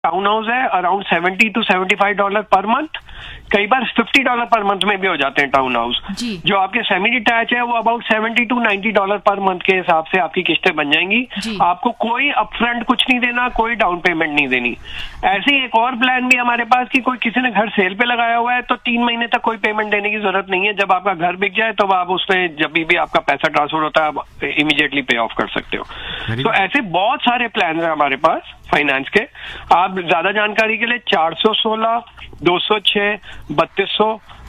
Town house है around $70 to $75 per month, कई बार $50 per month में भी हो जाते हैं टाउन हाउस। जो आपके सेमी डिटैच है वो अबाउट $70 to $90 पर मंथ के हिसाब से आपकी किस्तें बन जाएंगी। आपको कोई अपफ्रंट कुछ नहीं देना, कोई डाउन पेमेंट नहीं देनी। ऐसे ही एक और प्लान भी हमारे पास कि कोई किसी ने घर सेल पे लगाया हुआ है तो 3 महीने तक कोई पेमेंट देने की जरूरत नहीं है। जब आपका घर बिक जाए तो आप उसमें जब भी आपका पैसा ट्रांसफर होता है आप इमीडिएटली पे ऑफ कर सकते हो। तो ऐसे बहुत सारे प्लान है हमारे पास फाइनेंस के। आप ज्यादा जानकारी के लिए 416 206 3200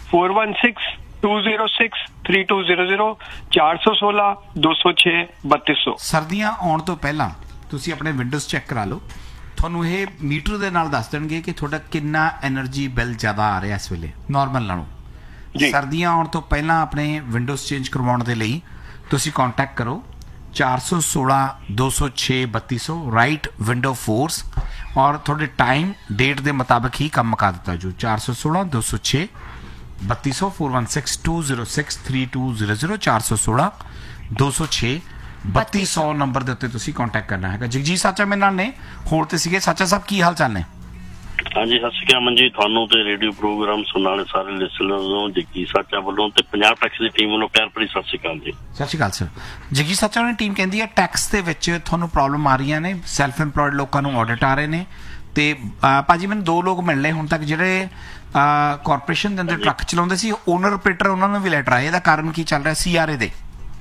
416 206 3200 416 206 3200। ਸਰਦੀਆਂ ਆਉਣ ਤੋਂ ਪਹਿਲਾਂ ਤੁਸੀਂ ਆਪਣੇ ਵਿੰਡੋਜ਼ ਚੈੱਕ ਕਰਾ ਲਓ, ਤੁਹਾਨੂੰ ਇਹ ਮੀਟਰ ਦੇ ਨਾਲ ਦੱਸ ਦੇਣਗੇ ਕਿ ਤੁਹਾਡਾ ਕਿੰਨਾ એનર્ਜੀ ਬਿੱਲ ਜ਼ਿਆਦਾ ਆ ਰਿਹਾ ਇਸ ਵੇਲੇ ਨਾਰਮਲ ਨਾਲੋਂ। ਸਰਦੀਆਂ ਆਉਣ ਤੋਂ ਪਹਿਲਾਂ ਆਪਣੇ ਵਿੰਡੋਜ਼ ਚੇਂਜ ਕਰਵਾਉਣ ਦੇ ਲਈ ਤੁਸੀਂ ਕੰਟੈਕਟ ਕਰੋ 416 206 3200 ਰਾਈਟ ਵਿੰਡੋ ਫੋਰਸ, ਔਰ ਤੁਹਾਡੇ ਟਾਈਮ ਡੇਟ ਦੇ ਮੁਤਾਬਕ ਹੀ ਕੰਮ ਮੁਕਾ ਦਿੱਤਾ ਜੋ। 416 206 3200 416 206 3200 416 206 3200 ਨੰਬਰ ਦੇ ਉੱਤੇ ਤੁਸੀਂ ਕੰਟੈਕਟ ਕਰਨਾ ਹੈਗਾ। ਜਗਜੀਤ ਸਾਚਾ ਮੇਰੇ ਨਾਲ ਨੇ, ਹੋਰ ਤੇ ਸੀਗੇ। ਸਾਚਾ ਸਾਹਿਬ ਕੀ ਹਾਲ ਚਾਲ ਨੇ? ਹਾਂਜੀ ਸਤਿ ਸ਼੍ਰੀ ਅਕਾਲ ਅਮਨ ਜੀ, ਤੁਹਾਨੂੰ ਤੇ ਰੇਡੀਓ ਪ੍ਰੋਗਰਾਮ ਸੁਣਨ ਵਾਲੇ ਸਾਰੇ ਲਿਸਨਰਸ ਨੂੰ ਜਗਜੀਤ ਸਾਚਾ ਵੱਲੋਂ ਤੇ ਪੰਜਾਬ ਟੈਕਸ ਦੀ ਟੀਮ ਵੱਲੋਂ ਪਿਆਰ ਭਰੀ ਸਤਿ ਸ਼੍ਰੀ ਅਕਾਲ ਜੀ। ਸਤਿ ਸ਼੍ਰੀ ਅਕਾਲ ਸਰ। ਜਗਜੀਤ ਸਾਚਾ ਦੀ ਟੀਮ ਕਹਿੰਦੀ ਹੈ ਟੈਕਸ ਦੇ ਵਿੱਚ ਤੁਹਾਨੂੰ ਪ੍ਰੋਬਲਮ ਆ ਰਹੀਆਂ ਨੇ, ਸੈਲਫ ਇੰਪਲੋਇਡ ਲੋਕਾਂ ਨੂੰ ਆਡਿਟ ਆ ਰਹੇ ਨੇ, ਤੇ ਭਾਜੀ ਮੈਨੂੰ 2 ਲੋਕ ਮਿਲ ਲਏ ਹੁਣ ਤੱਕ ਜਿਹੜੇ ਕਾਰਪੋਰੇਸ਼ਨ ਦੇ ਅੰਦਰ ਟਰੱਕ ਚਲਾਉਂਦੇ ਸੀ, ਓਨਰ ਆਪਰੇਟਰ, ਉਹਨਾਂ ਨੂੰ ਵੀ ਲੈਟਰ ਆਏ। ਇਹਦਾ ਕਾਰਨ ਕੀ ਚੱਲ ਰਿਹਾ CRA ਦੇ?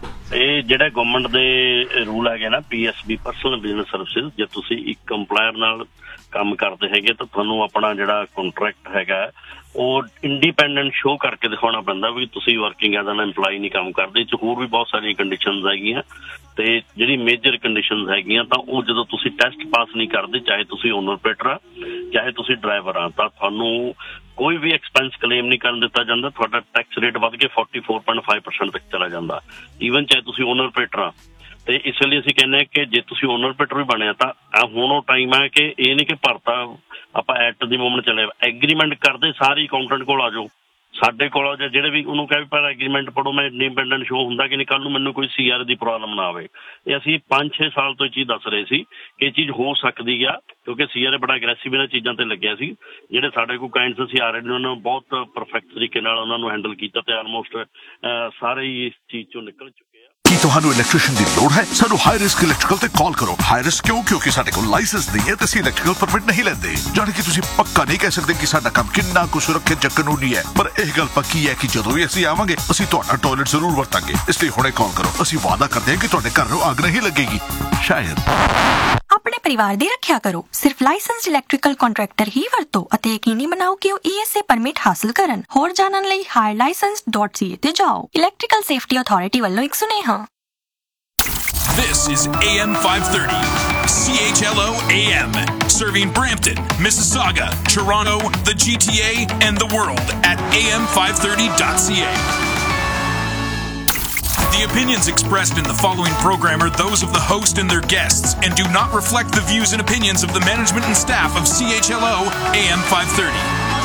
ਇਹ ਜਿਹੜੇ ਗਵਰਨਮੈਂਟ ਦੇ ਰੂਲ ਹੈਗੇ ਨਾ PSB ਪਰਸਨਲ ਬਿਜ਼ਨਸ ਸਰਵਿਸਿਜ਼, ਜੇ ਤੁਸੀਂ ਇੱਕ ਇੰਪਲਾਇਰ ਨਾਲ ਕੰਮ ਕਰਦੇ ਹੈਗੇ ਤਾਂ ਤੁਹਾਨੂੰ ਆਪਣਾ ਜਿਹੜਾ ਕੰਟਰੈਕਟ ਹੈਗਾ ਉਹ ਇੰਡੀਪੈਂਡੈਂਟ ਸ਼ੋ ਕਰਕੇ ਦਿਖਾਉਣਾ ਪੈਂਦਾ ਵੀ ਤੁਸੀਂ ਵਰਕਿੰਗ ਐਜ਼ ਐਨ EMPLOYE ਨਹੀਂ ਕੰਮ ਕਰਦੇ। ਇਹ 'ਚ ਹੋਰ ਵੀ ਬਹੁਤ ਸਾਰੀਆਂ ਕੰਡੀਸ਼ਨਸ ਹੈਗੀਆਂ, ਤੇ ਜਿਹੜੀ ਮੇਜਰ ਕੰਡੀਸ਼ਨਸ ਹੈਗੀਆਂ ਤਾਂ ਉਹ ਜਦੋਂ ਤੁਸੀਂ ਟੈਸਟ ਪਾਸ ਨਹੀਂ ਕਰਦੇ, ਚਾਹੇ ਤੁਸੀਂ ਓਨਰ ਆਪਰੇਟਰ ਆ ਚਾਹੇ ਤੁਸੀਂ ਡਰਾਈਵਰ ਆ, ਤਾਂ ਤੁਹਾਨੂੰ ਕੋਈ ਵੀ ਐਕਸਪੈਂਸ ਕਲੇਮ ਨਹੀਂ ਕਰਨ ਦਿੱਤਾ ਜਾਂਦਾ। ਤੁਹਾਡਾ ਟੈਕਸ ਰੇਟ ਵੱਧ ਕੇ 44.5% ਤੱਕ ਚਲਾ ਜਾਂਦਾ, ਈਵਨ ਚਾਹੇ ਤੁਸੀਂ ਓਨਰ ਆਪਰੇਟਰ ਆ। ਤੇ ਇਸ ਲਈ ਅਸੀਂ ਕਹਿੰਦੇ ਹਾਂ ਕਿ ਜੇ ਤੁਸੀਂ ਓਨਰ ਆਪਰੇਟਰ ਵੀ ਬਣਿਆ ਤਾਂ ਹੁਣ ਉਹ ਟਾਈਮ ਹੈ ਕਿ ਇਹ ਨਹੀਂ ਕਿ ਭਰਤਾ ਆਪਾਂ ਐਟ ਦੀ ਮੂਵਮੈਂਟ ਚਲੇ ਐਗਰੀਮੈਂਟ ਕਰਦੇ ਸਾਰੀ ਅਕਾਊਂਟੈਂਟ ਕੋਲ ਆ ਜਾਓ, ਸਾਡੇ ਕੋਲ ਜਿਹੜੇ ਵੀ ਉਹਨੂੰ ਕਹਿ ਵੀ ਪਰ ਐਗਰੀਮੈਂਟ ਪੜੋ, ਮੈਂ ਇੰਡੀਪੈਂਡੈਂਟ ਸ਼ੋ ਹੁੰਦਾ ਕਿ ਨਹੀਂ, ਕੱਲ ਨੂੰ ਮੈਨੂੰ ਕੋਈ CRA ਦੀ ਪ੍ਰੋਬਲਮ ਨਾ ਆਵੇ। ਇਹ ਅਸੀਂ 5-6 ਸਾਲ ਤੋਂ ਇਹ ਚੀਜ਼ ਦੱਸ ਰਹੇ ਸੀ ਕਿ ਇਹ ਚੀਜ਼ ਹੋ ਸਕਦੀ ਆ, ਕਿਉਂਕਿ CRA ਬੜਾ ਅਗਰੈਸਿਵ ਇਹਨਾਂ ਚੀਜ਼ਾਂ ਤੇ ਲੱਗਿਆ ਸੀ। ਜਿਹੜੇ ਸਾਡੇ ਕੋਲ ਕਲਾਇੰਟਸ ਅਸੀਂ ਆ ਰਹੇ ਨੇ ਉਹਨਾਂ ਨੂੰ ਬਹੁਤ ਪਰਫੈਕਟ ਤਰੀਕੇ ਨਾਲ ਉਹਨਾਂ ਨੂੰ ਹੈਂਡਲ ਕੀਤਾ ਤੇ ਆਲਮੋਸਟ ਸਾਰੇ ਹੀ ਇਸ ਚੀਜ਼ ਚੋਂ ਨਿਕਲ ਚੁੱਕੇ ਆ। ਕੀ ਤੁਹਾਨੂੰ ਇਲੈਕਟ੍ਰੀਸ਼ੀਅਨ ਦੀ ਲੋੜ ਹੈ? ਸਾਨੂੰ ਹਾਈ ਰਿਸਕ ਇਲੈਕਟ੍ਰੀਕਲ ਤੇ ਕਾਲ ਕਰੋ। ਹਾਈ ਰਿਸਕ ਕਿਉਂ? ਕਿਉਂਕਿ ਸਾਡੇ ਕੋਲ ਲਾਇਸੈਂਸ ਨਹੀਂ ਹੈ ਤੇ ਅਸੀਂ ਇਲੈਕਟ੍ਰੀਕਲ ਪਰਮਿਟ ਨਹੀਂ ਲੈਂਦੇ। ਜਾਣੀ ਕਿ ਤੁਸੀਂ ਪੱਕਾ ਨਹੀਂ ਕਹਿ ਸਕਦੇ ਕਿ ਸਾਡਾ ਕੰਮ ਕਿੰਨਾ ਕੁ ਸੁਰੱਖਿਅਤ ਜਾਂ ਕਾਨੂੰਨੀ ਹੈ, ਪਰ ਇਹ ਗੱਲ ਪੱਕੀ ਹੈ ਕਿ ਜਦੋਂ ਵੀ ਅਸੀਂ ਆਵਾਂਗੇ ਅਸੀਂ ਤੁਹਾਡਾ ਟਾਇਲਟ ਜ਼ਰੂਰ ਵਰਤਾਂਗੇ। ਇਸ ਲਈ ਹੁਣੇ ਕਾਲ ਕਰੋ। ਅਸੀਂ ਵਾਅਦਾ ਕਰਦੇ ਹਾਂ ਕਿ ਤੁਹਾਡੇ ਘਰ ਨੂੰ ਅੱਗ ਨਹੀਂ ਲੱਗੇਗੀ। ਸ਼ਾਇਦ ਆਪਣੇ ਪਰਿਵਾਰ ਦੀ ਰੱਖਿਆ ਕਰੋ, ਸਿਰਫ ਲਾਇਸੈਂਸਡ ਇਲੈਕਟ੍ਰੀਕਲ ਕੰਟਰੈਕਟਰ ਹੀ ਵਰਤੋ ਅਤੇ ਯਕੀਨੀ ਬਣਾਓ ਕਿ ਉਹ ESA ਪਰਮਿਟ ਹਾਸਲ ਕਰਨ। ਹੋਰ ਜਾਣਨ ਲਈ higherlicense.ca ਤੇ ਜਾਓ। ਇਲੈਕਟ੍ਰੀਕਲ ਸੇਫਟੀ ਅਥਾਰਟੀ ਵੱਲੋਂ ਇੱਕ ਸੁਨੇਹਾ। This is AM 530, CHLO AM, serving Brampton, Mississauga, Toronto, the GTA, and the world at am530.ca. The opinions expressed in the following program are those of the host and their guests and do not reflect the views and opinions of the management and staff of CHLO AM 530.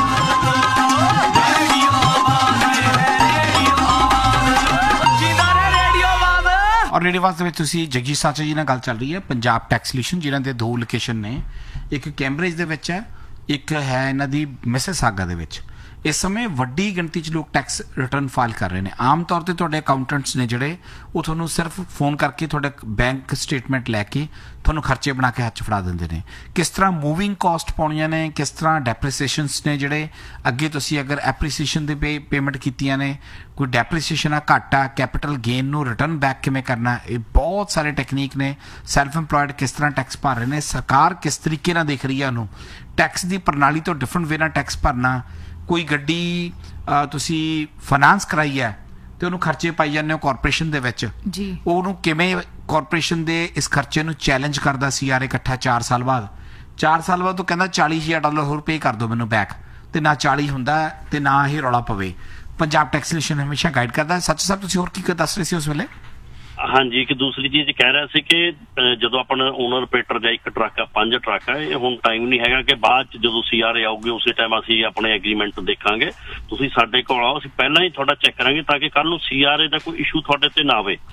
ਔਰ radio ਵਾਸ ਦੇ ਵਿੱਚ ਤੁਸੀਂ ਜਗਜੀਤ ਸਾਚਾ ਜੀ ਨਾਲ ਗੱਲ ਚੱਲ ਰਹੀ ਹੈ। ਪੰਜਾਬ ਟੈਕਸ ਸੋਲਿਊਸ਼ਨ ਜਿਨ੍ਹਾਂ ਦੇ 2 ਲੋਕੇਸ਼ਨ ਨੇ, ਇੱਕ ਕੈਂਬਰਿਜ ਦੇ ਵਿੱਚ ਹੈ, ਇੱਕ ਹੈ ਇਹਨਾਂ ਦੀ ਮਿਸਿਸਾਗਾ ਦੇ ਵਿੱਚ। ਇਸ ਸਮੇਂ ਵੱਡੀ ਗਿਣਤੀ 'ਚ ਲੋਕ ਟੈਕਸ ਰਿਟਰਨ ਫਾਈਲ ਕਰ ਰਹੇ ਨੇ। ਆਮ ਤੌਰ 'ਤੇ ਤੁਹਾਡੇ ਅਕਾਊਂਟੈਂਟਸ ਨੇ ਜਿਹੜੇ ਉਹ ਤੁਹਾਨੂੰ ਸਿਰਫ ਫੋਨ ਕਰਕੇ ਤੁਹਾਡਾ ਬੈਂਕ ਸਟੇਟਮੈਂਟ ਲੈ ਕੇ ਤੁਹਾਨੂੰ ਖਰਚੇ ਬਣਾ ਕੇ ਹੱਥ 'ਚ ਫੜਾ ਦਿੰਦੇ ਨੇ। ਕਿਸ ਤਰ੍ਹਾਂ ਮੂਵਿੰਗ ਕਾਸਟ ਪਾਉਣੀਆਂ ਨੇ, ਕਿਸ ਤਰ੍ਹਾਂ ਡੈਪਰੀਸੀਏਸ਼ਨਸ ਨੇ ਜਿਹੜੇ ਅੱਗੇ ਤੁਸੀਂ ਅਗਰ ਐਪਰੀਸੀਏਸ਼ਨ ਦੇ ਪੇਮੈਂਟ ਕੀਤੀਆਂ ਨੇ, ਕੋਈ ਡੈਪਰੀਸੀਏਸ਼ਨ ਆ ਘੱਟ ਆ, ਕੈਪੀਟਲ ਗੇਨ ਨੂੰ ਰਿਟਰਨ ਬੈਕ ਕਿਵੇਂ ਕਰਨਾ, ਇਹ ਬਹੁਤ ਸਾਰੇ ਟੈਕਨੀਕ ਨੇ। ਸੈਲਫ ਇੰਪਲੋਇਡ ਕਿਸ ਤਰ੍ਹਾਂ ਟੈਕਸ ਭਰ ਰਹੇ ਨੇ, ਸਰਕਾਰ ਕਿਸ ਤਰੀਕੇ ਨਾਲ ਦੇਖ ਰਹੀ ਹੈ ਉਹਨੂੰ, ਟੈਕਸ ਦੀ ਪ੍ਰਣਾਲੀ ਤੋਂ ਡਿਫਰੈਂਟ ਵੇ ਨਾਲ ਟੈਕਸ ਭਰਨਾ। ਕੋਈ ਗੱਡੀ ਤੁਸੀਂ ਫਾਈਨਾਂਸ ਕਰਾਈ ਹੈ ਤੇ ਉਹਨੂੰ ਖਰਚੇ ਪਾਈ ਜਾਂਦੇ ਹੋ ਕਾਰਪੋਰੇਸ਼ਨ ਦੇ ਵਿੱਚ, ਉਹਨੂੰ ਕਿਵੇਂ ਕਾਰਪੋਰੇਸ਼ਨ ਦੇ ਇਸ ਖਰਚੇ ਨੂੰ ਚੈਲੰਜ ਕਰਦਾ CRA ਇਕੱਠਾ 4 ਸਾਲ ਬਾਅਦ ਤੋਂ ਕਹਿੰਦਾ $40,000 ਹੋਰ ਪੇ ਕਰ ਦਿਓ ਮੈਨੂੰ ਬੈਕ, ਤੇ ਨਾ 40 ਹੁੰਦਾ ਤੇ ਨਾ ਹੀ ਰੌਲਾ ਪਵੇ। ਪੰਜਾਬ ਟੈਕਸ ਸੋਲਿਊਸ਼ਨ ਹਮੇਸ਼ਾ ਗਾਈਡ ਕਰਦਾ। ਸੱਚ ਸਾਹਿਬ ਤੁਸੀਂ ਹੋਰ ਕੀ ਦੱਸ ਰਹੇ ਸੀ ਉਸ ਵੇਲੇ? ਹਾਂਜੀ, ਇੱਕ ਦੂਸਰੀ ਚੀਜ਼ ਕਹਿ ਰਿਹਾ ਸੀ ਕਿ ਜਦੋਂ ਆਪਣਾ ਓਨਰ ਆਪਰੇਟਰ ਜਾਂ ਇੱਕ ਟਰੱਕ ਆ, 5 ਟਰੱਕ ਆ, ਇਹ ਹੁਣ ਟਾਈਮ ਨਹੀਂ ਹੈਗਾ ਕਿ ਬਾਅਦ ਚ ਜਦੋਂ CRA ਆਊਗੀ ਉਸੇ ਟਾਈਮ ਅਸੀਂ ਆਪਣੇ ਐਗਰੀਮੈਂਟ ਦੇਖਾਂਗੇ। ਤੁਸੀਂ ਸਾਡੇ ਕੋਲ ਆਓ, ਅਸੀਂ ਪਹਿਲਾਂ ਹੀ ਤੁਹਾਡਾ ਚੈੱਕ ਕਰਾਂਗੇ ਤਾਂ ਕਿ ਕੱਲ ਨੂੰ CRA ਦਾ ਕੋਈ ਇਸ਼ੂ ਤੁਹਾਡੇ ਤੇ ਨਾ ਆਵੇ।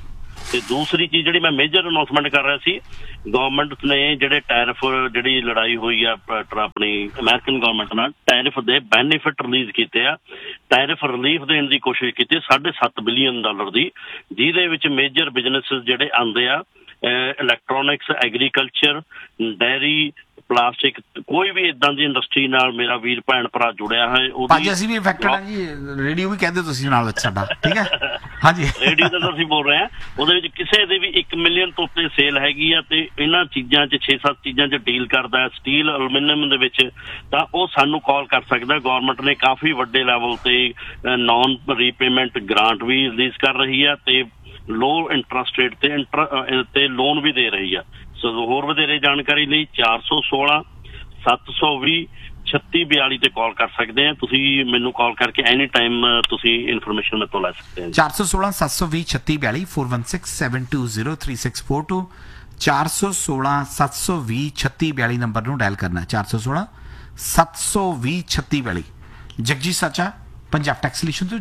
ਤੇ ਦੂਸਰੀ ਚੀਜ਼ ਜਿਹੜੀ ਮੈਂ ਮੇਜਰ ਅਨਾਉਂਸਮੈਂਟ ਕਰ ਰਿਹਾ ਸੀ, ਗਵਰਨਮੈਂਟ ਨੇ ਜਿਹੜੇ ਟੈਰਿਫ ਜਿਹੜੀ ਲੜਾਈ ਹੋਈ ਆ ਆਪਣੀ ਅਮਰੀਕਨ ਗਵਰਨਮੈਂਟ ਨਾਲ, ਟੈਰਿਫ ਦੇ ਬੈਨੀਫਿਟ ਰਿਲੀਜ਼ ਕੀਤੇ ਆ, ਟੈਰਿਫ ਰਿਲੀਫ ਦੇਣ ਦੀ ਕੋਸ਼ਿਸ਼ ਕੀਤੀ $7.5 ਬਿਲੀਅਨ ਦੀ, ਜਿਹਦੇ ਵਿੱਚ ਮੇਜਰ ਬਿਜ਼ਨੈਸਿਸ ਜਿਹੜੇ ਆਉਂਦੇ ਆ, ਇਲੈਕਟ੍ਰੋਨਿਕਸ, ਐਗਰੀਕਲਚਰ, ਡੈਰੀ, ਪਲਾਸਟਿਕ, ਕੋਈ ਵੀ ਇਦਾਂ ਦੀ ਇੰਡਸਟਰੀ ਨਾਲ ਮੇਰਾ ਵੀਰ ਭੈਣ ਭਰਾ ਜੁੜਿਆ ਹੈ। ਭਾਜੀ ਅਸੀਂ ਵੀ ਇਫੈਕਟਡ ਹਾਂ ਜੀ, ਰੇਡੀਓ ਵੀ ਕਹਿੰਦੇ ਤੁਸੀਂ ਨਾਲ ਵਿੱਚ ਸਾਡਾ, ਠੀਕ ਹੈ ਹਾਂਜੀ ਰੇਡੀਓ ਦਾ ਅਸੀਂ ਬੋਲ ਰਹੇ ਹਾਂ, ਉਹਦੇ ਵਿੱਚ ਕਿਸੇ ਦੇ ਵੀ 1 ਮਿਲੀਅਨ ਤੋਂ ਉੱਤੇ ਸੇਲ ਹੈਗੀ ਆ ਤੇ ਇਹਨਾਂ ਚੀਜ਼ਾਂ 'ਚ 6-7 ਚੀਜ਼ਾਂ 'ਚ ਡੀਲ ਕਰਦਾ, ਸਟੀਲ, ਐਲੂਮੀਨੀਅਮ ਦੇ ਵਿੱਚ, ਤਾਂ ਉਹ ਸਾਨੂੰ ਕਾਲ ਕਰ ਸਕਦਾ। ਗਵਰਨਮੈਂਟ ਨੇ ਕਾਫੀ ਵੱਡੇ ਲੈਵਲ ਤੇ ਨੌਨ ਰੀਪੇਮੈਂਟ ਗ੍ਰਾਂਟ ਵੀ ਰਿਲੀਜ਼ ਕਰ ਰਹੀ ਆ ਤੇ ਲੋ ਇੰਟਰਸਟ ਰੇਟ ਤੇ ਲੋਨ ਵੀ ਦੇ ਰਹੀ ਆ। ਸੋ ਹੋਰ ਵਧੇਰੇ ਜਾਣਕਾਰੀ ਲਈ 416-720-3642 ਤੇ ਕਾਲ ਕਰ ਸਕਦੇ ਆ। ਤੁਸੀਂ ਮੈਨੂੰ ਕਾਲ ਕਰਕੇ ਐਨੀ ਟਾਈਮ ਤੁਸੀਂ ਇਨਫੋਰਮੇਸ਼ਨ ਮੇਰੇ ਤੋਂ ਲੈ ਸਕਦੇ ਆ। 416-720-3642 416-720-3642 416-720-3642 ਨੰਬਰ ਨੂੰ ਡਾਇਲ ਕਰਨਾ। 416-720-3642 ਜਗਜੀਤ ਸਾਚਾ ਪੰਜਾਬ ਟੈਕਸ ਸੋਲੂਸ਼ਨ ਤੋਂ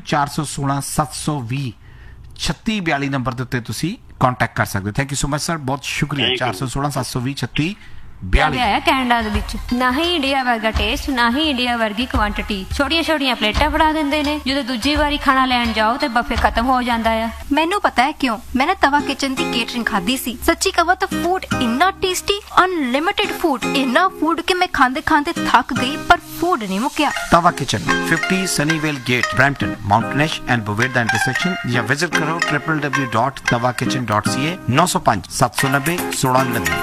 416-720-3642 ਨੰਬਰ ਦੇ ਉੱਤੇ ਤੁਸੀਂ ਕੰਟੈਕਟ ਕਰ ਸਕਦੇ ਹੋ। Thank you so much sir, ਬਹੁਤ ਸ਼ੁਕਰੀਆ। 416-720-3642 ਹੈ ਕੈਨੇਡਾ ਦੇ ਵਿੱਚ ਨਾ ਹੀ ਇੰਡੀਆ ਵਰਗਾ ਟੇਸਟ, ਨਾ ਹੀ ਇੰਡੀਆ ਵਰਗੀ ਕੁਆਂਟੀਟੀ। ਛੋਟੀਆਂ ਪਲੇਟਾਂ ਫੜਾ ਦਿੰਦੇ ਨੇ, ਜਦੋਂ ਦੂਜੀ ਵਾਰੀ ਖਾਣਾ ਲੈਣ ਜਾਓ ਤੇ ਬਫੇ ਖਤਮ ਹੋ ਜਾਂਦਾ ਆ। ਮੈਨੂੰ ਪਤਾ ਹੈ ਕਿਉਂ। ਮੈंने तवा किचन ਦੀ ਕੇਟਰਿੰਗ ਖਾਧੀ ਸੀ। ਸੱਚੀ ਕਹਾਂ ਤਾਂ ਫੂਡ ਇੰਨਾ ਟੇਸਟੀ, ਅਨਲਿਮਿਟਿਡ ਫੂਡ, ਇੰਨਾ ਫੂਡ ਕਿ ਮੈਂ ਖਾਂਦੇ ਥੱਕ ਗਈ, ਪਰ ਫੂਡ ਨਹੀਂ ਮੁੱਕਿਆ। ਤਵਾ kitchen 50 ਸਨੀਵੇਲ gate, Brampton, Mount ਨੈਸ਼ and ਬਵੇਰ the intersection, ਜਾਂ ਵਿਜ਼ਿਟ ਕਰੋ www.tavakitchen.ca 905-790-1699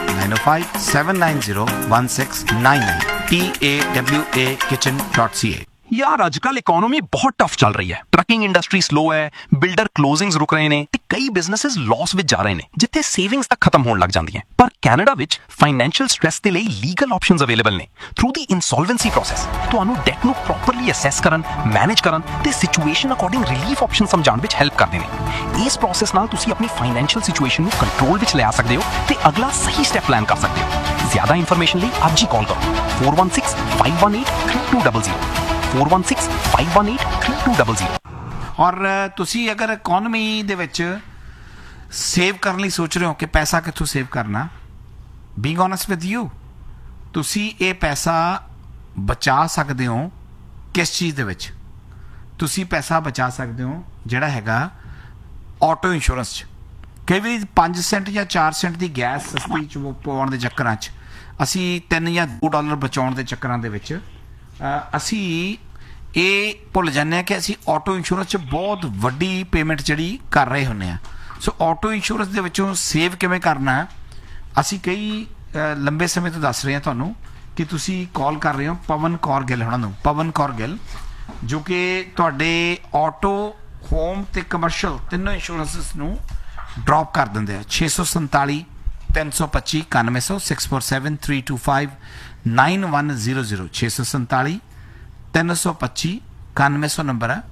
905-790-1699 TAWAkitchen.ca। ਯਾਰ ਅੱਜ ਕੱਲ ਇਕਨੋਮੀ ਬਹੁਤ ਟਫ ਚੱਲ ਰਹੀ ਹੈ। ਟਰਕਿੰਗ ਇੰਡਸਟਰੀ ਸਲੋ ਹੈ, ਬਿਲਡਰ ਕਲੋਜ਼ਿੰਗਸ ਰੁਕ ਰਹੇ ਨੇ ਤੇ ਕਈ ਬਿਜ਼ਨੈਸਸ ਲਾਸ ਵਿੱਚ ਜਾ ਰਹੇ ਨੇ, ਜਿੱਥੇ ਸੇਵਿੰਗਸ ਤੱਕ ਖਤਮ ਹੋਣ ਲੱਗ ਜਾਂਦੀਆਂ। ਪਰ ਕੈਨੇਡਾ ਵਿੱਚ ਫਾਈਨੈਂਸ਼ੀਅਲ ਸਟ੍ਰੈਸ ਦੇ ਲਈ ਲੀਗਲ ਆਪਸ਼ਨਸ ਅਵੇਲੇਬਲ ਨੇ। ਥਰੂ ਦੀ ਇਨਸੋਲਵੈਂਸੀ ਪ੍ਰੋਸੈਸ ਤੁਹਾਨੂੰ ਡੈਟ ਨੂੰ ਪ੍ਰੋਪਰਲੀ ਅਸੈਸ ਕਰਨ, ਮੈਨੇਜ ਕਰਨ ਤੇ ਸਿਚੁਏਸ਼ਨ ਅਕੋਰਡਿੰਗ ਰਿਲੀਫ ਆਪਸ਼ਨ ਸਮਝਾਉਣ ਵਿੱਚ ਹੈਲਪ ਕਰਦੇ ਨੇ। ਇਸ ਪ੍ਰੋਸੈਸ ਨਾਲ ਤੁਸੀਂ ਆਪਣੀ ਫਾਈਨੈਂਸ਼ੀਅਲ ਸਿਚੁਏਸ਼ਨ ਨੂੰ ਕੰਟਰੋਲ ਵਿੱਚ ਲਿਆ ਸਕਦੇ ਹੋ ਤੇ ਅਗਲਾ ਸਹੀ ਸਟੈਪ ਪਲਾਨ ਕਰ ਸਕਦੇ ਹੋ। ਜ਼ਿਆਦਾ ਇਨਫੋਰਮੇਸ਼ਨ ਲਈ ਅੱਜ ਹੀ ਕਾਲ ਕਰੋ 416-518-3200 416-518-3200। ਔਰ ਤੁਸੀਂ ਅਗਰ ਇਕਨੋਮੀ ਦੇ ਵਿੱਚ ਸੇਵ ਕਰਨ ਲਈ ਸੋਚ ਰਹੇ ਹੋ ਕਿ ਪੈਸਾ ਕਿੱਥੋਂ ਸੇਵ ਕਰਨਾ, ਬੀਇੰਗ ਓਨੈਸਟ ਵਿਦ ਯੂ, ਤੁਸੀਂ ਇਹ ਪੈਸਾ ਬਚਾ ਸਕਦੇ ਹੋ ਕਿਸ ਚੀਜ਼ ਦੇ ਵਿੱਚ? ਤੁਸੀਂ ਪੈਸਾ ਬਚਾ ਸਕਦੇ ਹੋ ਜਿਹੜਾ ਹੈਗਾ ਆਟੋ ਇੰਸ਼ੋਰੈਂਸ 'ਚ। ਕਈ ਵਾਰੀ 5 ਸੈਂਟ ਜਾਂ 4 ਸੈਂਟ ਦੀ ਗੈਸ ਸਸਤੀ ਚ ਪਾਉਣ ਦੇ ਚੱਕਰਾਂ 'ਚ, ਅਸੀਂ $3 ਜਾਂ $2 ਬਚਾਉਣ ਦੇ ਚੱਕਰਾਂ ਦੇ ਵਿੱਚ ਅਸੀਂ ਇਹ ਭੁੱਲ ਜਾਂਦੇ ਹਾਂ ਕਿ ਅਸੀਂ ਆਟੋ ਇੰਸ਼ੋਰੈਂਸ 'ਚ ਬਹੁਤ ਵੱਡੀ ਪੇਮੈਂਟ ਜਿਹੜੀ ਕਰ ਰਹੇ ਹੁੰਦੇ ਹਾਂ। ਸੋ ਆਟੋ ਇੰਸ਼ੋਰੈਂਸ ਦੇ ਵਿੱਚੋਂ ਸੇਵ ਕਿਵੇਂ ਕਰਨਾ, ਅਸੀਂ ਕਈ ਲੰਬੇ ਸਮੇਂ ਤੋਂ ਦੱਸ ਰਹੇ ਹਾਂ ਤੁਹਾਨੂੰ ਕਿ ਤੁਸੀਂ ਕਾਲ ਕਰ ਰਹੇ ਹੋ ਪਵਨ ਕੌਰ ਗਿੱਲ ਉਹਨਾਂ ਨੂੰ, ਪਵਨ ਕੌਰ ਗਿੱਲ, ਜੋ ਕਿ ਤੁਹਾਡੇ ਆਟੋ, ਹੋਮ ਤੇ ਕਮਰਸ਼ੀਅਲ ਤਿੰਨੋਂ ਇੰਸ਼ੋਰੈਂਸਿਸ ਨੂੰ ਡ੍ਰੌਪ ਕਰ ਦਿੰਦੇ ਆ। 647-325-9100 647-325-9100 647-325-9100 ਨੰਬਰ ਹੈ।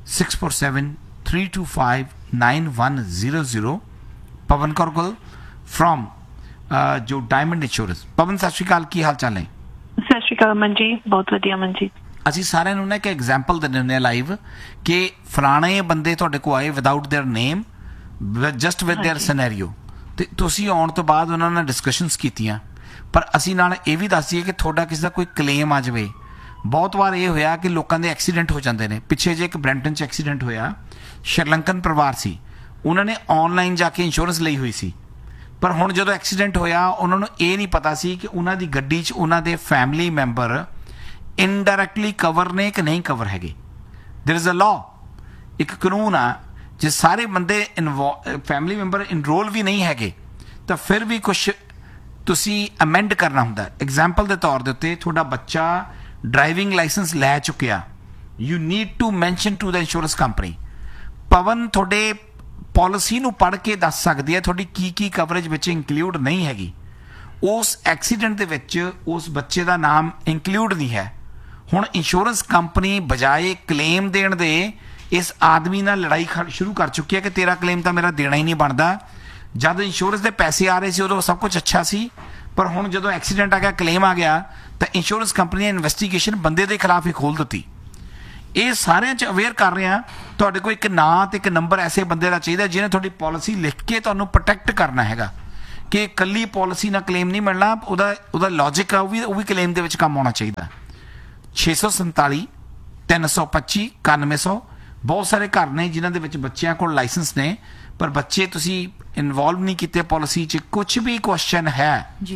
647-325-9100 ਪਵਨ ਕੌਰ ਗਿੱਲ ਫਰੋਮ ਜੋ ਡਾਇਮੰਡ ਇੰਸ਼ੋਰੈਂਸ। ਪਵਨ ਸਤਿ ਸ਼੍ਰੀ ਅਕਾਲ, ਕੀ ਹਾਲ ਚਾਲ ਹੈ? ਸਤਿ ਸ਼੍ਰੀ ਅਕਾਲ ਮਨ ਜੀ, ਬਹੁਤ ਵਧੀਆ ਮਨ ਜੀ। ਅਸੀਂ ਸਾਰਿਆਂ ਨੂੰ ਨਾ ਇੱਕ ਐਗਜ਼ਾਮਪਲ ਦਿੰਦੇ ਹੁੰਦੇ ਆ ਲਾਈਵ ਕਿ ਫਲਾਣੇ ਬੰਦੇ ਤੁਹਾਡੇ ਕੋਲ ਆਏ without there name, just with there scenario, ਤੇ ਤੁਸੀਂ ਆਉਣ ਤੋਂ ਬਾਅਦ ਉਹਨਾਂ ਨਾਲ ਡਿਸਕਸ਼ਨਸ ਕੀਤੀਆਂ। ਪਰ ਅਸੀਂ ਨਾਲ ਇਹ ਵੀ ਦੱਸ ਦਈਏ ਕਿ ਤੁਹਾਡਾ ਕਿਸੇ ਦਾ ਕੋਈ ਕਲੇਮ ਆ ਜਾਵੇ। ਬਹੁਤ ਵਾਰ ਇਹ ਹੋਇਆ ਕਿ ਲੋਕਾਂ ਦੇ ਐਕਸੀਡੈਂਟ ਹੋ ਜਾਂਦੇ ਨੇ। ਪਿੱਛੇ ਜੇ ਇੱਕ ਬ੍ਰੈਂਪਟਨ 'ਚ ਐਕਸੀਡੈਂਟ ਹੋਇਆ, ਸ਼੍ਰੀਲੰਕਨ ਪਰਿਵਾਰ ਸੀ, ਉਹਨਾਂ ਨੇ ਆਨਲਾਈਨ ਜਾ ਕੇ ਇੰਸ਼ੋਰੈਂਸ ਲਈ ਹੋਈ ਸੀ, ਪਰ ਹੁਣ ਜਦੋਂ ਐਕਸੀਡੈਂਟ ਹੋਇਆ ਉਹਨਾਂ ਨੂੰ ਇਹ ਨਹੀਂ ਪਤਾ ਸੀ ਕਿ ਉਹਨਾਂ ਦੀ ਗੱਡੀ 'ਚ ਉਹਨਾਂ ਦੇ ਫੈਮਿਲੀ ਮੈਂਬਰ ਇਨਡਾਇਰੈਕਟਲੀ ਕਵਰ ਨੇ ਕਿ ਨਹੀਂ ਕਵਰ ਹੈਗੇ। ਦੇयर इज अ लॉ, ਇੱਕ ਕਾਨੂੰਨ ਆ, ਜੇ ਸਾਰੇ ਬੰਦੇ ਫੈਮਿਲੀ ਮੈਂਬਰ ਇਨਰੋਲ ਵੀ ਨਹੀਂ ਹੈਗੇ ਤਾਂ ਫਿਰ ਵੀ ਕੁਛ ਤੁਸੀਂ ਅਮੈਂਡ ਕਰਨਾ ਹੁੰਦਾ। ਐਗਜ਼ਾਮਪਲ ਦੇ ਤੌਰ ਦੇ ਉੱਤੇ ਤੁਹਾਡਾ ਬੱਚਾ ਡਰਾਈਵਿੰਗ ਲਾਇਸੈਂਸ ਲੈ ਚੁੱਕਿਆ, you need to mention to the insurance company. ਪਵਨ ਤੁਹਾਡੇ ਪਾਲਿਸੀ ਨੂੰ ਪੜ੍ਹ ਕੇ ਦੱਸ ਸਕਦੀ ਹੈ ਤੁਹਾਡੀ ਕੀ ਕਵਰੇਜ ਵਿੱਚ ਇੰਕਲੂਡ ਨਹੀਂ ਹੈਗੀ। ਉਸ ਐਕਸੀਡੈਂਟ ਦੇ ਵਿੱਚ ਉਸ ਬੱਚੇ ਦਾ ਨਾਮ ਇੰਕਲੂਡ ਨਹੀਂ ਹੈ। ਹੁਣ ਇੰਸ਼ੋਰੈਂਸ ਕੰਪਨੀ ਬਜਾਏ ਕਲੇਮ ਦੇਣ ਦੇ ਇਸ ਆਦਮੀ ਨਾਲ ਲੜਾਈ ਸ਼ੁਰੂ ਕਰ ਚੁੱਕੀ ਹੈ ਕਿ ਤੇਰਾ ਕਲੇਮ ਤਾਂ ਮੇਰਾ ਦੇਣਾ ਹੀ ਨਹੀਂ ਬਣਦਾ। ਜਦ ਇੰਸ਼ੋਰੈਂਸ ਦੇ ਪੈਸੇ ਆ ਰਹੇ ਸੀ ਉਦੋਂ ਸਭ ਕੁਝ ਅੱਛਾ ਸੀ, ਪਰ ਹੁਣ ਜਦੋਂ ਐਕਸੀਡੈਂਟ ਆ ਗਿਆ, ਕਲੇਮ ਆ ਗਿਆ, ਤਾਂ ਇੰਸ਼ੋਰੈਂਸ ਕੰਪਨੀ ਨੇ ਇਨਵੈਸਟੀਗੇਸ਼ਨ ਬੰਦੇ ਦੇ ਖਿਲਾਫ ਹੀ ਖੋਲ ਦਿੱਤੀ। ਇਹ ਸਾਰਿਆਂ 'ਚ ਅਵੇਅਰ ਕਰ ਰਹੇ ਹਾਂ। ਤੁਹਾਡੇ ਕੋਲ ਇੱਕ ਨਾਂ ਤੇ ਇੱਕ ਨੰਬਰ ਐਸੇ ਬੰਦੇ ਦਾ ਚਾਹੀਦਾ ਜਿਹਨੇ ਤੁਹਾਡੀ ਪਾਲਿਸੀ ਲਿਖ ਕੇ ਤੁਹਾਨੂੰ ਪ੍ਰੋਟੈਕਟ ਕਰਨਾ ਹੈਗਾ ਕਿ ਇਕੱਲੀ ਪਾਲਿਸੀ ਨਾਲ ਕਲੇਮ ਨਹੀਂ ਮਿਲਣਾ, ਉਹਦਾ ਲੌਜਿਕ ਆ ਉਹ ਵੀ ਕਲੇਮ ਦੇ ਵਿੱਚ ਕੰਮ ਆਉਣਾ ਚਾਹੀਦਾ। 647 325 9100। ਬਹੁਤ ਸਾਰੇ ਘਰ ਨੇ ਜਿਨ੍ਹਾਂ ਦੇ ਵਿੱਚ ਬੱਚਿਆਂ ਕੋਲ ਲਾਇਸੈਂਸ ਨੇ ਪਰ ਬੱਚੇ ਤੁਸੀਂ ਇਨਵੋਲਵ ਨਹੀਂ ਕੀਤੇ ਪਾਲਿਸੀ 'ਚ। ਕੁਝ ਵੀ ਕੁਐਸਚਨ ਹੈ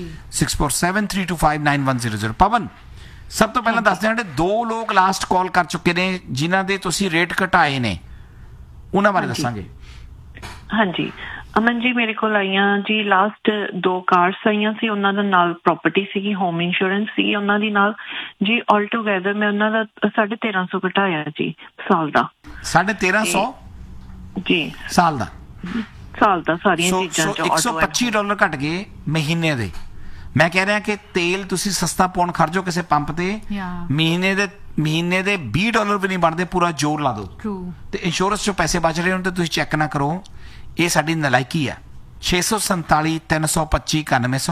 6473259100। ਪਵਨ, ਸਭ ਤੋਂ ਪਹਿਲਾਂ ਦੱਸਦੇ ਹਾਂ ਜਿਹੜੇ 2 ਲੋਕ ਲਾਸਟ ਕਾਲ ਕਰ ਚੁੱਕੇ ਨੇ ਜਿਨ੍ਹਾਂ ਦੇ ਤੁਸੀਂ ਰੇਟ ਘਟਾਏ ਨੇ, ਉਹਨਾਂ ਬਾਰੇ ਦੱਸਾਂਗੇ। ਹਾਂਜੀ ਅਮਨ ਜੀ, ਮੇਰੇ ਕੋਲ ਆਈਆਂ ਜੀ ਲਾਸਟ 2 ਕਾਰਸ ਆਈਆਂ ਸੀ, ਉਹਨਾਂ ਦੇ ਨਾਲ ਪ੍ਰੋਪਰਟੀ ਸੀਗੀ, ਹੋਮ ਇੰਸ਼ੋਰੈਂਸ ਸੀ ਉਹਨਾਂ ਦੀ ਨਾਲ ਜੀ। ਆਲ ਟੂਗੇਦਰ ਮੈਂ ਉਹਨਾਂ ਦਾ 1350 ਘਟਾਇਆ ਜੀ ਸਾਲ ਦਾ। 1350 ਜੀ ਸਾਲ ਦਾ ਸਾਰੀਆਂ ਚੀਜ਼ਾਂ ਚੋਂ $125 ਘਟ ਗਏ ਮਹੀਨੇ ਦੇ। ਮੈਂ ਕਹਿ ਰਿਹਾ ਕਿ ਤੇਲ ਤੁਸੀਂ ਸਸਤਾ ਪਾਉਣ ਖਰਚੋ ਕਿਸੇ ਪੰਪ ਤੇ, ਮਹੀਨੇ ਦੇ $20 ਵੀ ਨਹੀਂ ਬਣਦੇ, ਪੂਰਾ ਜ਼ੋਰ ਲਾ ਦਿਓ ਤੇ ਇੰਸ਼ੋਰੈਂਸ ਚੋਂ ਪੈਸੇ ਬਚ ਰਹੇ ਹੋਣ ਤੇ ਤੁਸੀਂ ਚੈੱਕ ਨਾ ਕਰੋ। ਇਹ ਸਾਡੀ ਨਲਾਇਕੀ ਆ। 647 325 9100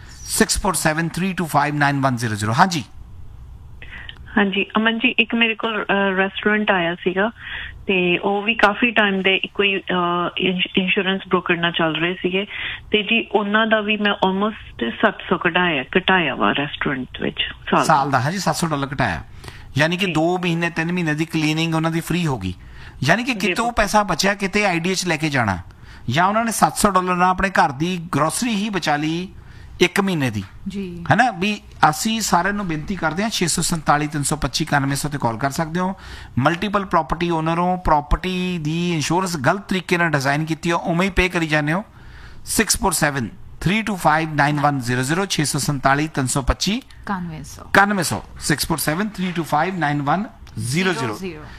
6473259100। ਹਾਂਜੀ ਅਮਨ ਜੀ, ਇੱਕ ਮੇਰੇ ਕੋਲ ਰੈਸਟੋਰੈਂਟ ਆਇਆ ਸੀਗਾ ਤੇ ਉਹ ਵੀ ਕਾਫੀ ਟਾਈਮ ਦੇ ਕੋਈ ਇੰਸ਼ੋਰੈਂਸ ਬ੍ਰੋਕਰ ਨਾਲ ਚੱਲ ਰਹੇ ਸੀਗੇ ਤੇ ਜੀ ਉਹਨਾਂ ਦਾ ਵੀ ਮੈਂ ਆਲਮੋਸਟ 700 ਘਟਾਇਆ ਵਾ ਰੈਸਟੋਰੈਂਟ ਵਿੱਚ ਸਾਲ ਦਾ। ਹਾਂਜੀ $700 ਘਟਾਇਆ, ਯਾਨੀ ਕਿ 2 ਮਹੀਨੇ 3 ਮਹੀਨੇ ਦੀ ਕਲੀਨਿੰਗ ਉਹਨਾਂ ਦੀ ਫ੍ਰੀ ਹੋ ਗਈ। ਯਾਨੀ ਕਿ ਕਿਤੋਂ ਪੈਸਾ ਬਚਿਆ, ਕਿਤੇ ਆਈਡੀਆ 'ਚ ਲੈ ਕੇ ਜਾਣਾ, ਜਾਂ ਉਹਨਾਂ ਨੇ $700 ਨਾਲ ਆਪਣੇ ਘਰ ਦੀ ਗਰੋਸਰੀ ਹੀ ਬਚਾ ਲਈ 1 ਮਹੀਨੇ ਦੀ ਹੈ ਨਾ। ਵੀ ਅਸੀਂ ਸਾਰਿਆਂ ਨੂੰ ਬੇਨਤੀ ਕਰਦੇ ਹਾਂ 647 325 9100 ਤੇ ਕਾਲ ਕਰ ਸਕਦੇ ਹੋ। ਮਲਟੀਪਲ ਪ੍ਰਾਪਰਟੀ ਓਨਰ ਹੋ, ਪ੍ਰਾਪਰਟੀ ਦੀ ਇੰਸ਼ੋਰੈਂਸ ਗਲਤ ਤਰੀਕੇ ਨਾਲ ਡਿਜ਼ਾਈਨ ਕੀਤੀ ਹੋ, ਉਵੇਂ ਹੀ ਪੇ ਕਰੀ ਜਾਂਦੇ ਹੋ। 647 325 9100 647 325 9100 647 325 9100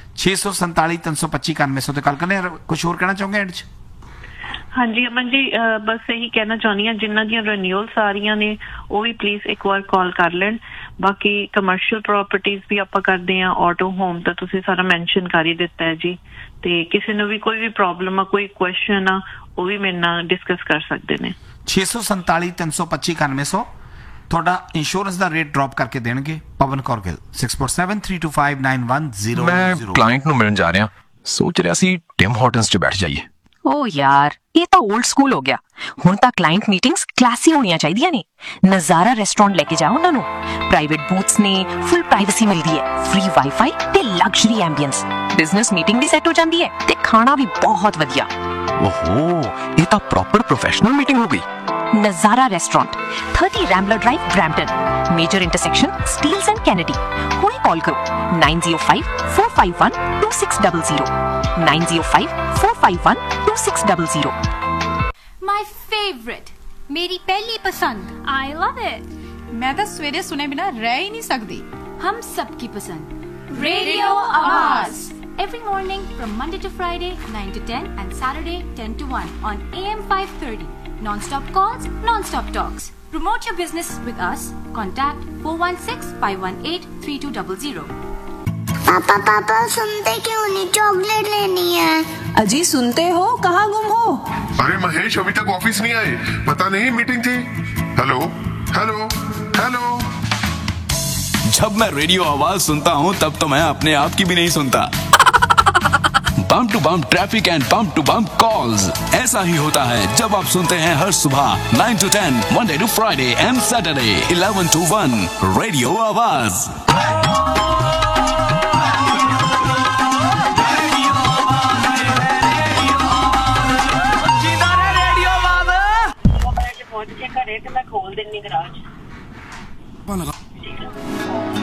647 325 9100 ਤੇ ਕਾਲ ਕਰਨੇ। ਕੁਝ ਹੋਰ ਕਹਿਣਾ ਚਾਹੋਗੇ ਐਂਡ 'ਚ? ਹਾਂਜੀ ਅਮਨ ਜੀ, ਬਸ ਇਹੀ ਕਹਿਣਾ ਚਾਹੁੰਦੀ ਹਾਂ ਜਿਨ੍ਹਾਂ ਦੀਆਂ ਰੀਨਿਊਅਲਸ ਆ ਰਹੀਆਂ ਨੇ ਉਹ ਵੀ ਪਲੀਜ਼ ਇੱਕ ਵਾਰ ਕਾਲ ਕਰ ਲੈਣ। ਬਾਕੀ ਕਮਰਸ਼ੀਅਲ ਪ੍ਰਾਪਰਟੀਜ਼ ਵੀ ਆਪਾਂ ਕਰਦੇ ਹਾਂ, ਆਟੋ ਹੋਮ ਤਾਂ ਤੁਸੀਂ ਸਾਰਾ ਮੈਂਸ਼ਨ ਕਰ ਹੀ ਦਿੱਤਾ ਹੈ ਜੀ। ਤੇ ਕਿਸੇ ਨੂੰ ਵੀ ਕੋਈ ਵੀ ਪ੍ਰੋਬਲਮ ਆ, ਕੋਈ ਕੁਐਸਚਨ ਆ, ਉਹ ਵੀ ਮੇਰੇ ਨਾਲ ਡਿਸਕਸ ਕਰ ਸਕਦੇ ਨੇ। 647 325 9100 ਤੁਹਾਡਾ ਇੰਸ਼ੋਰੈਂਸ ਦਾ ਰੇਟ ਡ੍ਰੌਪ ਕਰਕੇ ਦੇਣਗੇ। ਪਵਨ ਕੌਰ ਗਿੱਲ 647 325 9100। ਮੈਂ ਕਲਾਇੰਟ ਨੂੰ ਮਿਲਣ ਜਾ ਰਿਹਾ, ਸੋਚ ਰਿਹਾ ਸੀ ਟਿਮ ਹਾਰਟਨਸ 'ਚ ਬੈਠ ਜਾਈਏ। ਓ ਯਾਰ, ਇਹ ਤਾਂ 올ਡ ਸਕੂਲ ਹੋ ਗਿਆ। ਹੁਣ ਤਾਂ ਕਲਾਇੰਟ ਮੀਟਿੰਗਸ ਕਲਾਸੀ ਹੋਣੀਆਂ ਚਾਹੀਦੀਆਂ ਨੇ। ਨਜ਼ਾਰਾ ਰੈਸਟੋਰੈਂਟ ਲੈ ਕੇ ਜਾਓ ਉਹਨਾਂ ਨੂੰ, ਪ੍ਰਾਈਵੇਟ ਬੂਥਸ ਨੇ, ਫੁੱਲ ਪ੍ਰਾਈਵੇਸੀ ਮਿਲਦੀ ਹੈ, ਫ੍ਰੀ ਵਾਈਫਾਈ ਤੇ ਲਗਜ਼ਰੀ ਐਂਬੀਐਂਸ। ਬਿਜ਼ਨਸ ਮੀਟਿੰਗ ਵੀ ਸੈੱਟ ਹੋ ਜਾਂਦੀ ਹੈ ਤੇ ਖਾਣਾ ਵੀ ਬਹੁਤ ਵਧੀਆ। ਓਹੋ, ਇਹ ਤਾਂ ਪ੍ਰੋਪਰ ਪ੍ਰੋਫੈਸ਼ਨਲ ਮੀਟਿੰਗ ਹੋ ਗਈ। ਨਜ਼ਾਰਾ restaurant, 30 ਰੈਂਬਲਰ drive, Brampton, major intersection Steeles and Kennedy. ਹੁਣੇ ਕਾਲ ਕਰੋ 905 451 2600 905 451 2600। My favorite, मेरी पहली पसंद। I love it. मैं तो सवेरे सुने बिना रह ही नहीं सकती। हम सबकी पसंद रेडियो आवाज। Every morning from Monday to Friday 9 to 10 and Saturday 10 to 1 on AM 530. Non-stop calls, non-stop talks. Promote your business with us. Contact 416-518-3200. पापा सुनते क्यों नहीं? चॉकलेट लेनी है। अजी सुनते हो, कहाँ गुम हो? अरे महेश अभी तक ऑफिस नहीं आए, पता नहीं मीटिंग थी। Hello hello hello. जब मैं रेडियो आवाज सुनता हूँ तब तो मैं अपने आप की भी नहीं सुनता। बम to bomb traffic and bomb to bomb calls, ऐसा ही होता है जब आप सुनते हैं हर सुबह 9 to 10 Monday to Friday and Saturday 11 to 1 radio आवाज। घरे ते मैं खोल देनी गराज।